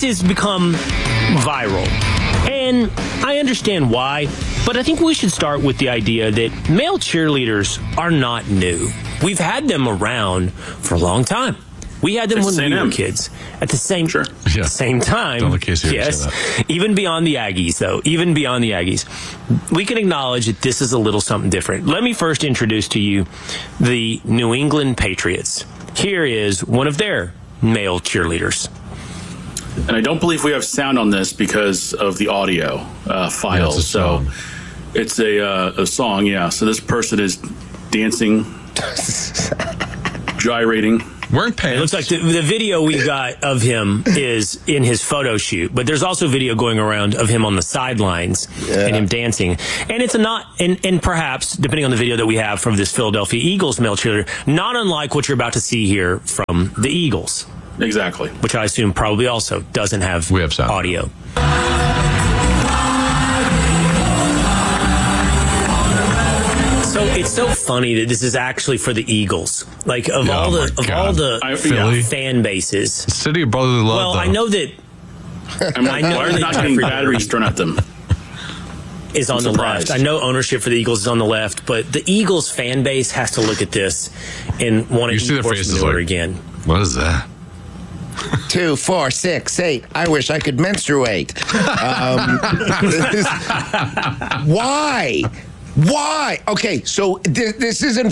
this has become viral. And I understand why, but I think we should start with the idea that male cheerleaders are not new. We've had them around for a long time. We had them when we were kids. At the same, same time, yes. Even beyond the Aggies, though, even beyond the Aggies, we can acknowledge that this is a little something different. Let me first introduce to you the New England Patriots. Here is one of their male cheerleaders. And I don't believe we have sound on this because of the audio file. So it's a song, yeah. So this person is dancing, gyrating. Wearing pants. It looks like the video we got of him is in his photo shoot, but there's also video going around of him on the sidelines and him dancing. And it's and perhaps, depending on the video that we have from this Philadelphia Eagles male cheerleader, not unlike what you're about to see here from the Eagles. Exactly. Which I assume probably also doesn't have audio. So it's so funny that this is actually for the Eagles. Like of all the fan bases, City of Brotherly Love. Well, I know that. I know they're not getting batteries thrown at them. Is on the left. I know ownership for the Eagles is on the left, but the Eagles fan base has to look at this and want to eat horse manure again. What is that? 2, 4, 6, 8. I wish I could menstruate. Why? Okay, so this isn't